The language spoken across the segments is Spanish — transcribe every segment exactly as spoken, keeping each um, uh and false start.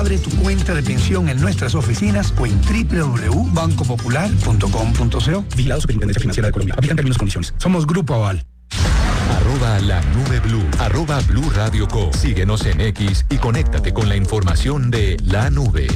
Abre tu cuenta de pensión en nuestras oficinas o en doble u doble u doble u punto banco popular punto com punto co. Vigilado Superintendencia Financiera de Colombia. Aplican términos y condiciones. Somos Grupo Aval. Arroba la nube blue, arroba Blue Radio Co. Síguenos en X y conéctate con la información de la nube.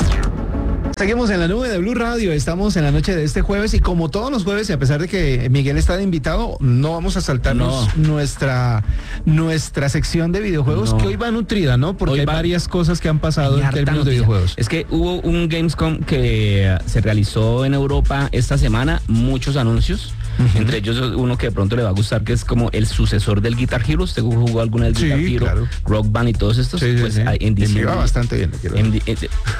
Seguimos en la nube de Blue Radio, estamos en la noche de este jueves y como todos los jueves, y a pesar de que Miguel está de invitado, no vamos a saltarnos no. nuestra nuestra sección de videojuegos, no. que hoy va nutrida, ¿no? Porque hoy hay va... varias cosas que han pasado en términos noticia. de videojuegos. Es que hubo un Gamescom que se realizó en Europa esta semana, muchos anuncios. Uh-huh. Entre ellos uno que de pronto le va a gustar, que es como el sucesor del Guitar Hero. ¿Usted jugó alguna del Guitar sí, Hero? Claro. Rock Band y todos estos. Sí, pues sí, sí. en diciembre. Me va bastante bien. En, en,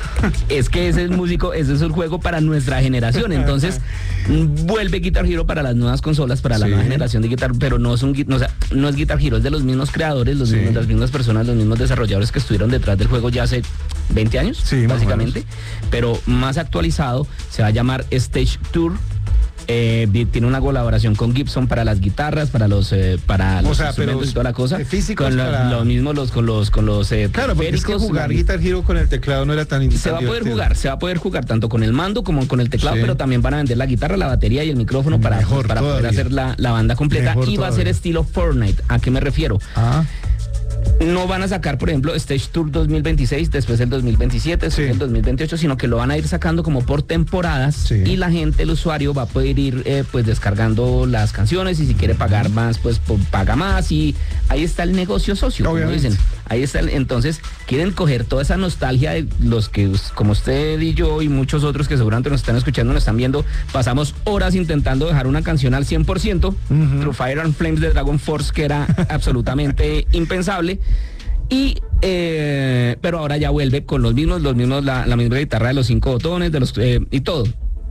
es que ese es músico, ese es el juego para nuestra generación. Entonces vuelve Guitar Hero para las nuevas consolas, para la sí. nueva generación de Guitar, pero no es un no, o sea, no es Guitar Hero, es de los mismos creadores, los sí. mismos, las mismas personas, los mismos desarrolladores que estuvieron detrás del juego ya hace veinte años, sí, básicamente, pero más actualizado. Se va a llamar Stage Tour. Eh, tiene una colaboración con Gibson para las guitarras, para los eh, para los o sea, instrumentos y toda la cosa. Físicos con para... lo, lo mismo los con los con los eh, claro, porque es que jugar Guitar Hero con el teclado no era tan interesante. Se va a poder jugar, se va a poder jugar tanto con el mando como con el teclado, sí. pero también van a vender la guitarra, la batería y el micrófono para, Mejor para poder hacer la, la banda completa. Mejor y va todavía. a ser estilo Fortnite. ¿A qué me refiero? Ah. No van a sacar, por ejemplo, Stage Tour dos mil veintiséis, después el dos mil veintisiete, después sí. el dos mil veintiocho, sino que lo van a ir sacando como por temporadas sí. y la gente, el usuario, va a poder ir eh, pues descargando las canciones y si quiere pagar más, pues, pues paga más y ahí está el negocio socio, como dicen. Ahí está, el, entonces quieren coger toda esa nostalgia de los que, como usted y yo y muchos otros que seguramente nos están escuchando, nos están viendo, pasamos horas intentando dejar una canción al cien por ciento, uh-huh. Through Fire and Flames de Dragon Force, que era absolutamente impensable. Y eh, pero ahora ya vuelve con los mismos, los mismos, la, la misma guitarra de los cinco botones, de los eh, y todo.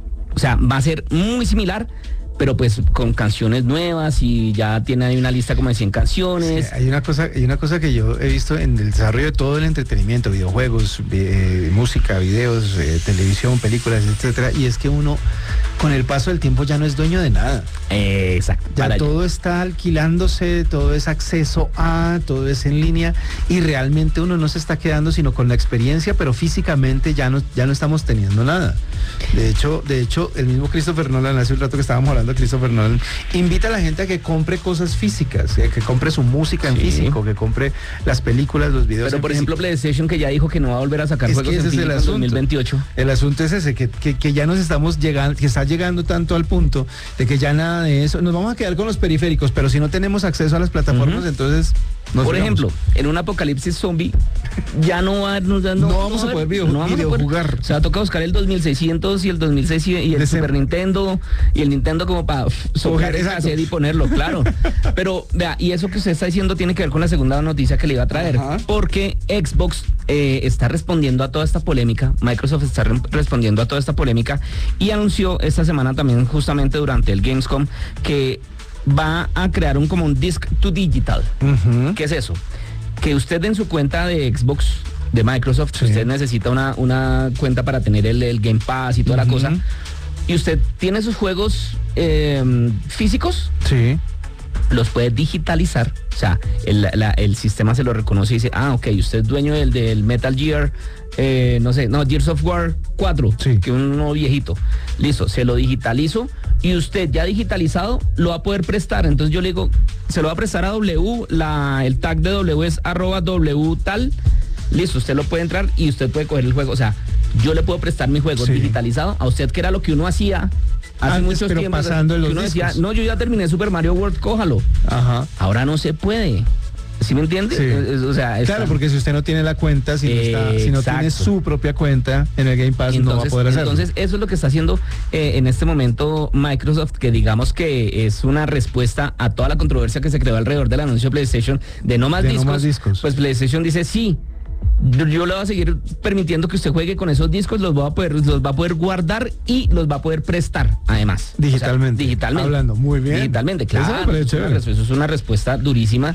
O sea, va a ser muy similar, pero pues con canciones nuevas y ya tiene ahí una lista como de cien canciones. Sí, hay una cosa, hay una cosa que yo he visto en el desarrollo de todo el entretenimiento, videojuegos, eh, música, videos, eh, televisión, películas, etcétera, y es que uno con el paso del tiempo ya no es dueño de nada. Eh, exacto. Ya todo está alquilándose, todo es acceso a, todo es en línea y realmente uno no se está quedando sino con la experiencia, pero físicamente ya no, ya no estamos teniendo nada. De hecho, de hecho, el mismo Christopher Nolan, hace un rato que estábamos hablando de Christopher Nolan, invita a la gente a que compre cosas físicas, eh, que compre su música en sí. físico, que compre las películas, los videos. Pero por físico. ejemplo, PlayStation, que ya dijo que no va a volver a sacar es juegos en físico en dos mil veintiocho. El asunto es ese, que, que, que ya nos estamos llegando, que está llegando tanto al punto de que ya nada de eso, nos vamos a quedar con los periféricos, pero si no tenemos acceso a las plataformas, uh-huh. entonces por digamos. ejemplo, en un apocalipsis zombie ya no va no, no, no vamos no, a poder video, no vamos video a poder, jugar. O sea, toca buscar el dos mil seiscientos y el dos mil seis y el de Super sem- Nintendo y el Nintendo como para soplar esa cassette y ponerlo, claro. Pero vea, y eso que usted está diciendo tiene que ver con la segunda noticia que le iba a traer, uh-huh. porque Xbox eh, está respondiendo a toda esta polémica, Microsoft está re- respondiendo a toda esta polémica y anunció esta semana también justamente durante el Gamescom que va a crear un como un disc to digital. Uh-huh. ¿Qué es eso? Que usted en su cuenta de Xbox de Microsoft, sí. usted necesita una, una cuenta para tener el, el Game Pass y toda uh-huh. la cosa, y usted tiene sus juegos eh, físicos, sí. los puede digitalizar, o sea, el, la, el sistema se lo reconoce y dice, ah, ok, usted es dueño del, del Metal Gear, eh, no sé, no, Gears of War cuatro, sí. que uno viejito, listo, se lo digitalizo y usted ya digitalizado lo va a poder prestar. Entonces yo le digo, se lo va a prestar a W, la, el tag de W es arroba W tal, listo, usted lo puede entrar y usted puede coger el juego, o sea, yo le puedo prestar mi juego sí. digitalizado a usted, que era lo que uno hacía hace antes, muchos pero tiempos, pasando en los uno discos. decía, no, yo ya terminé Super Mario World, cójalo. Ajá. Ahora no se puede. ¿Sí me entiende? Sí. O sea, claro, porque si usted no tiene la cuenta, si, no, está, si no tiene su propia cuenta en el Game Pass, entonces, no va a poder hacerlo. Entonces, eso es lo que está haciendo eh, en este momento Microsoft, que digamos que es una respuesta a toda la controversia que se creó alrededor del anuncio de PlayStation de no más, de discos, no más discos. Pues PlayStation dice sí. Yo, yo le voy a seguir permitiendo que usted juegue con esos discos, los va a poder, los va a poder guardar y los va a poder prestar, además. Digitalmente. O sea, digitalmente. Hablando muy bien. Digitalmente, claro. Eso, es una, eso es una respuesta durísima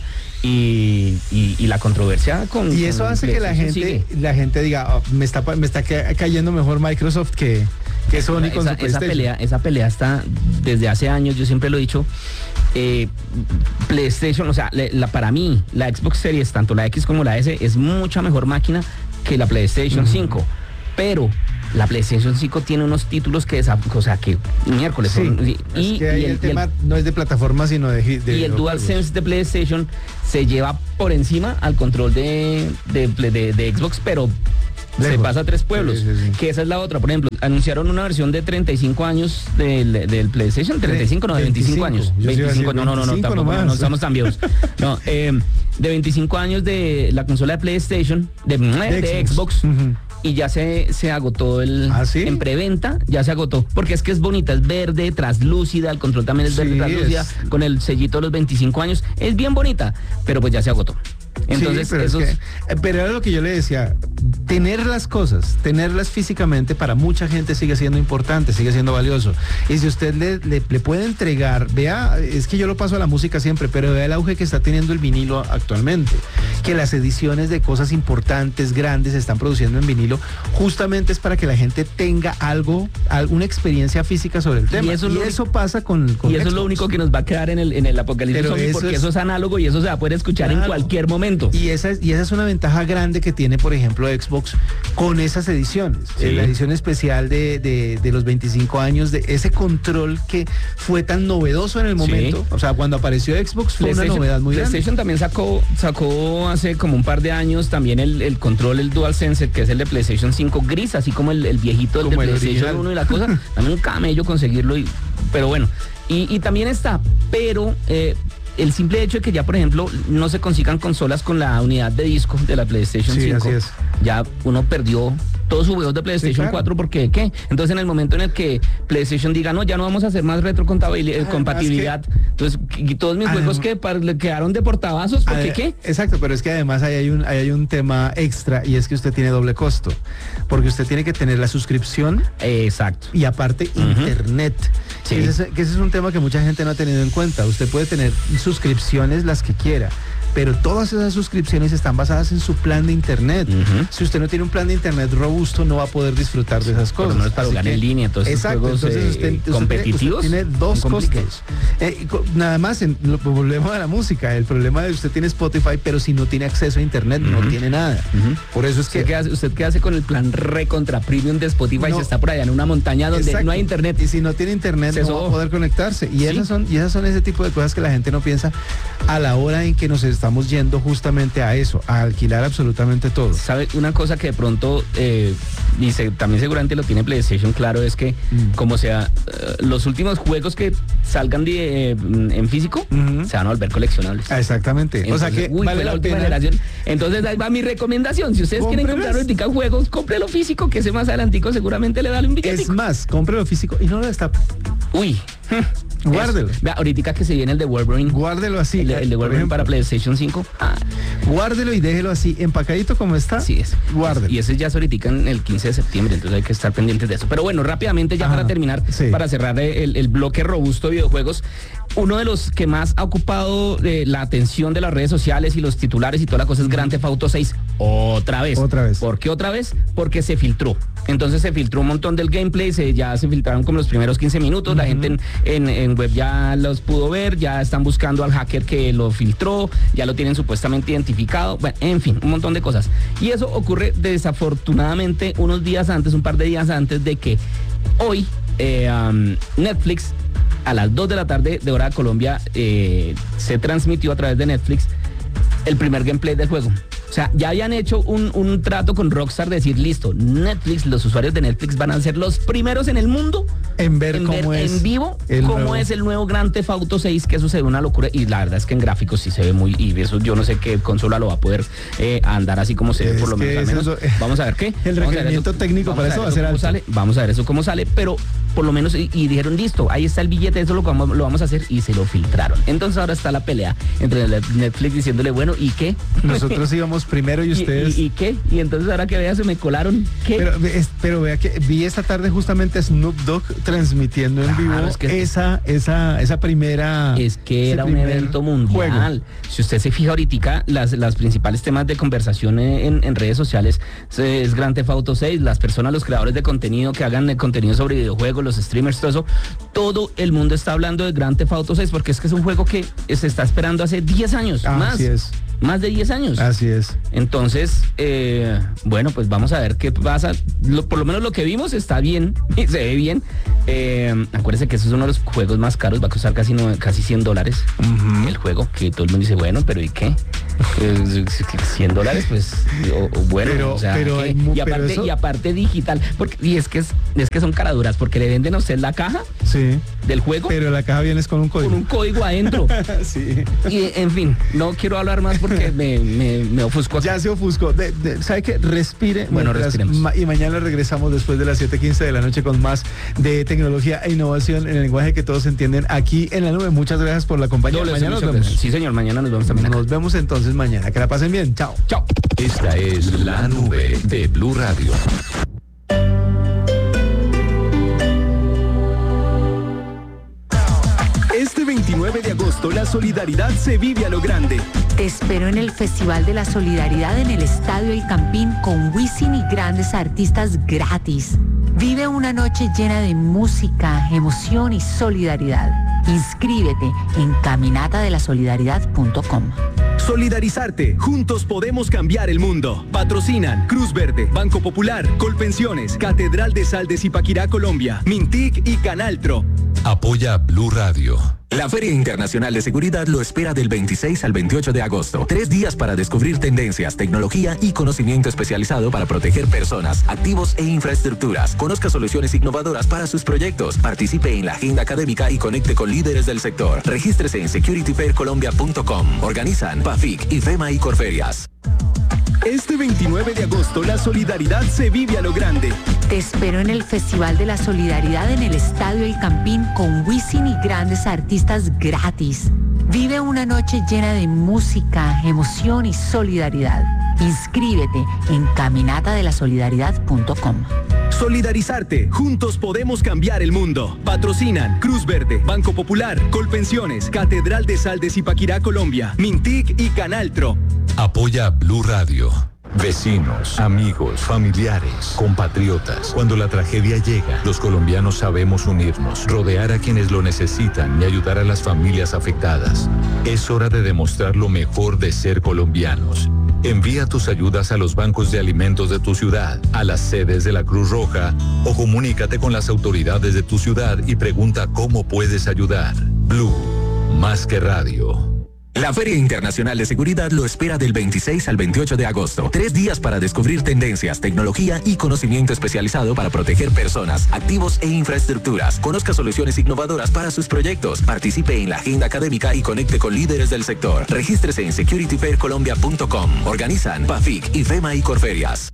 y, y, y la controversia con. Y eso con hace que la gente, sigue. la gente diga, oh, me está, me está cayendo mejor Microsoft que, que Sony con esa, su esa pelea, esa pelea está desde hace años, yo siempre lo he dicho. Eh, PlayStation, o sea, la, la, para mí, la Xbox Series, tanto la X como la S, es mucha mejor máquina que la PlayStation uh-huh. cinco, pero la PlayStation cinco tiene unos títulos que, o sea, que miércoles sí, son, y, es que y el, el tema el, no es de plataforma, sino de, de y el DualSense de PlayStation se lleva por encima al control de, de, de, de Xbox, pero lejos. Se pasa a tres pueblos, sí, sí, sí. Que esa es la otra. Por ejemplo, anunciaron una versión de treinta y cinco años del, del PlayStation, treinta y cinco, no, de veinticinco años. veinticinco, no, no, no, no, tampoco, no, no estamos tan viejos. No, eh, de veinticinco años de la consola de PlayStation, de, de, de Xbox. Xbox uh-huh. Y ya se, se agotó el ¿Ah, sí? en preventa, ya se agotó, porque es que es bonita, es verde, traslúcida, el control también es verde, sí, traslúcida, es... con el sellito de los veinticinco años, es bien bonita, pero pues ya se agotó. Entonces, sí, pero, esos... es que, pero era lo que yo le decía, tener las cosas, tenerlas físicamente para mucha gente sigue siendo importante, sigue siendo valioso. Y si usted le, le, le puede entregar, vea, es que yo lo paso a la música siempre, pero vea el auge que está teniendo el vinilo actualmente, que las ediciones de cosas importantes, grandes, se están produciendo en vinilo, justamente es para que la gente tenga algo, alguna experiencia física sobre el tema. Y eso, y lo, eso pasa con, con Y eso Xbox. Es lo único que nos va a quedar en el, en el apocalipsis zombie, porque es, eso es análogo y eso se va a poder escuchar claro. en cualquier momento. Y esa, es, y esa es una ventaja grande que tiene, por ejemplo, Xbox con esas ediciones. Sí. La edición especial de, de, de los veinticinco años, de ese control que fue tan novedoso en el momento. Sí. O sea, cuando apareció Xbox fue una novedad muy grande. PlayStation también sacó, sacó hace como un par de años también el, el control, el DualSense, que es el de PlayStation cinco gris, así como el, el viejito del de PlayStation original. uno y la cosa. También un camello conseguirlo, y, pero bueno. Y, y también está, pero... Eh, el simple hecho de que ya, por ejemplo, no se consigan consolas con la unidad de disco de la PlayStation sí, cinco, así es. Ya uno perdió todos sus juegos de PlayStation sí, claro. cuatro, porque ¿qué? Entonces en el momento en el que PlayStation diga, no, ya no vamos a hacer más retrocompatibilidad, que, entonces y todos mis además, juegos que par, le quedaron de portavasos, ¿por qué qué? Exacto, pero es que además ahí hay un, ahí hay un tema extra, y es que usted tiene doble costo, porque usted tiene que tener la suscripción. Exacto. Y aparte uh-huh. internet. Sí. Que, ese, que ese es un tema que mucha gente no ha tenido en cuenta. Usted puede tener suscripciones las que quiera, pero todas esas suscripciones están basadas en su plan de internet. Uh-huh. Si usted no tiene un plan de internet robusto, no va a poder disfrutar de esas cosas. Pero no es para jugar en línea, entonces exacto, juegos entonces usted, eh, usted competitivos. Tiene, usted tiene dos costos. Eh, nada más, en, lo, volvemos a la música. El problema de usted tiene Spotify, pero si no tiene acceso a internet, uh-huh. no tiene nada. Uh-huh. Por eso es que... ¿Usted qué hace, usted qué hace con el plan recontra premium de Spotify? No, se está por allá en una montaña donde exacto. no hay internet. Y si no tiene internet, no va a poder conectarse. Y, ¿sí? esas son, y esas son ese tipo de cosas que la gente no piensa a la hora en que nos estamos yendo justamente a eso, a alquilar absolutamente todo. ¿Sabe? Una cosa que de pronto, eh, y se, también seguramente lo tiene PlayStation claro, es que mm. como sea, uh, los últimos juegos que salgan de, eh, en físico, uh-huh. se van a volver coleccionables. Exactamente. Entonces, o sea que uy, vale la, la última generación. Entonces ahí va mi recomendación. Si ustedes quieren comprar ahorita juegos, cómprelo físico, que ese más adelantico seguramente le da un billete. Es más, cómprelo físico y no lo destape. Uy. Guárdelo. Vea, ahorita que se viene el de Wolverine. Guárdelo así. El de, el de Wolverine para PlayStation cinco. Ah. Guárdelo y déjelo así, empacadito como está. Sí, es. Guárdelo. Y ese ya se ahorita en el quince de septiembre, entonces hay que estar pendientes de eso. Pero bueno, rápidamente ya Ajá, para terminar, sí. para cerrar el, el bloque robusto de videojuegos, uno de los que más ha ocupado eh, la atención de las redes sociales y los titulares y toda la cosa es Grand Theft Auto seis. Otra vez. Otra vez. ¿Por qué otra vez? Porque se filtró. Entonces se filtró un montón del gameplay, se, ya se filtraron como los primeros quince minutos, uh-huh. la gente en, en, en web ya los pudo ver, ya están buscando al hacker que lo filtró, ya lo tienen supuestamente identificado, bueno, en fin, un montón de cosas. Y eso ocurre desafortunadamente unos días antes, un par de días antes de que hoy eh, um, Netflix a las dos de la tarde de hora de Colombia eh, se transmitió a través de Netflix el primer gameplay del juego. O sea, ya habían hecho un, un trato con Rockstar de decir, listo, Netflix, los usuarios de Netflix van a ser los primeros en el mundo en ver, en cómo ver es en vivo cómo nuevo. es el nuevo Grand Theft Auto seis, que eso se ve una locura, y la verdad es que en gráficos sí se ve muy, y eso yo no sé qué consola lo va a poder eh, andar así como se ve, por lo menos, al menos. Eso, vamos a ver qué. El requerimiento eso, técnico para eso va a ser alto. Sale, vamos a ver eso cómo sale, pero por lo menos, y, y dijeron, listo, ahí está el billete, eso lo vamos, lo vamos a hacer, y se lo filtraron. Entonces ahora está la pelea entre Netflix diciéndole, bueno, ¿y qué? Nosotros íbamos primero y ustedes... ¿Y, y, y qué? Y entonces ahora que vea, se me colaron, ¿qué? Pero, es, pero vea que vi esta tarde justamente Snoop Dogg transmitiendo en claro, vivo es que esa, esa, esa primera... Es que era un evento mundial. Juego. Si usted se fija ahorita, las, las principales temas de conversación en, en redes sociales es Grand Theft Auto seis, las personas, los creadores de contenido que hagan el contenido sobre videojuegos, pues los streamers, todo eso, todo el mundo está hablando de Grand Theft Auto seis, porque es que es un juego que se está esperando hace diez años, Ah, más. así es. Más de diez años. Así es. Entonces, eh, bueno, pues vamos a ver qué pasa. Lo, por lo menos lo que vimos está bien, y se ve bien. Eh, acuérdense que eso es uno de los juegos más caros, va a costar casi, no, casi cien dólares uh-huh. el juego, que todo el mundo dice, bueno, pero ¿y qué? Eh, cien dólares, pues, o, o bueno, pero, o sea, pero ¿qué? hay, y, aparte, pero eso... y aparte digital, porque y es que es, es que son caraduras, porque le venden a usted la caja sí. del juego. Pero la caja viene con un código. Con un código adentro. sí. Y, en fin, no quiero hablar más porque me, me, me ofusco. Ya se ofuscó. De, de, ¿Sabe qué? Respire. Bueno, respiremos. Ma, y mañana regresamos después de las siete quince de la noche con más de tecnología e innovación en el lenguaje que todos entienden aquí en la nube. Muchas gracias por la compañía. Doble, mañana nos vemos. Gracias. Sí, señor, mañana nos vemos también acá. Nos vemos entonces mañana. Que la pasen bien. Chao. Chao. Esta es La Nube de Blue Radio. Este veintinueve de agosto la solidaridad se vive a lo grande. Te espero en el Festival de la Solidaridad en el Estadio El Campín con Wisin y grandes artistas gratis. Vive una noche llena de música, emoción y solidaridad. Inscríbete en caminata de la solidaridad punto com. Solidarizarte. Juntos podemos cambiar el mundo. Patrocinan Cruz Verde, Banco Popular, Colpensiones, Catedral de Sal de Zipaquirá, Colombia, Mintic y Canaltro. Apoya Blue Radio. La Feria Internacional de Seguridad lo espera del veintiséis al veintiocho de agosto. Tres días para descubrir tendencias, tecnología y conocimiento especializado para proteger personas, activos e infraestructuras. Conozca soluciones innovadoras para sus proyectos. Participe en la agenda académica y conecte con líderes del sector. Regístrese en security fair colombia punto com. Organizan PAFIC, IFEMA y Corferias. Este veintinueve de agosto la solidaridad se vive a lo grande. Te espero en el Festival de la Solidaridad en el Estadio El Campín con Wisin y grandes artistas gratis. Vive una noche llena de música, emoción y solidaridad. Inscríbete en caminata de la solidaridad punto com. Solidarizarte. Juntos podemos cambiar el mundo. Patrocinan Cruz Verde, Banco Popular, Colpensiones, Catedral de Sal de Zipaquirá, Colombia, Mintic y Canaltro. Apoya Blue Radio. Vecinos, amigos, familiares, compatriotas. Cuando la tragedia llega, los colombianos sabemos unirnos, rodear a quienes lo necesitan y ayudar a las familias afectadas. Es hora de demostrar lo mejor de ser colombianos. Envía tus ayudas a los bancos de alimentos de tu ciudad, a las sedes de la Cruz Roja o comunícate con las autoridades de tu ciudad y pregunta cómo puedes ayudar. Blue, más que radio. La Feria Internacional de Seguridad lo espera del veintiséis al veintiocho de agosto. Tres días para descubrir tendencias, tecnología y conocimiento especializado para proteger personas, activos e infraestructuras. Conozca soluciones innovadoras para sus proyectos. Participe en la agenda académica y conecte con líderes del sector. Regístrese en security fair colombia punto com. Organizan PAFIC, IFEMA y Corferias.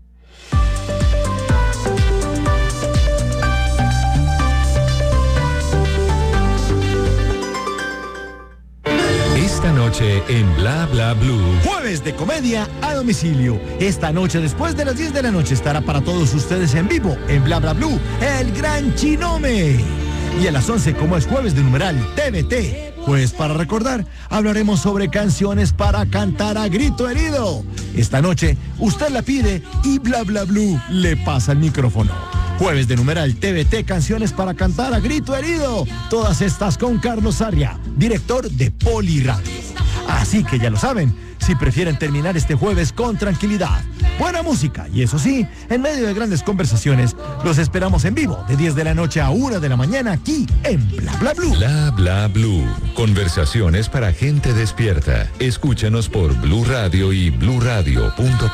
Esta noche en Bla Bla Blue. Jueves de comedia a domicilio. Esta noche después de las diez de la noche estará para todos ustedes en vivo en Bla Bla Blue el Gran Chinome. Y a las once, como es jueves de numeral T V T, pues para recordar, hablaremos sobre canciones para cantar a grito herido. Esta noche usted la pide y Bla Bla Blue le pasa el micrófono. Jueves de numeral T V T, canciones para cantar a grito herido. Todas estas con Carlos Arria, director de Poli Radio. Así que ya lo saben, si prefieren terminar este jueves con tranquilidad, buena música y eso sí, en medio de grandes conversaciones, los esperamos en vivo de diez de la noche a una de la mañana aquí en Bla Bla Blue. Bla Bla Blue. Conversaciones para gente despierta. Escúchanos por Blue Radio y blue radio punto com.